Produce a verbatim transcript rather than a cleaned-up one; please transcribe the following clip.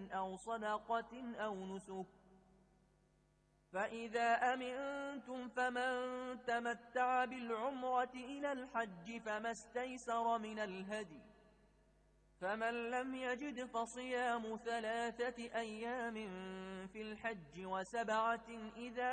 أو صدقة أو نسك. فإذا أمنتم فمن تمتع بالعمرة إلى الحج فما استيسر من الهدي، فمن لم يجد فصيام ثلاثة أيام في الحج وسبعة إذا